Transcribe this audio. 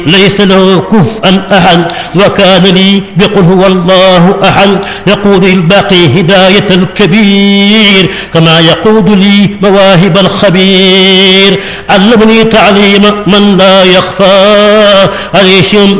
ليس له كفءا أحد وكان لي بقل هو الله أحد يقود الباقي هداية الكبير كما يقود لي مواهب الخبير علمني تعليم من لا يخفى عليه شيء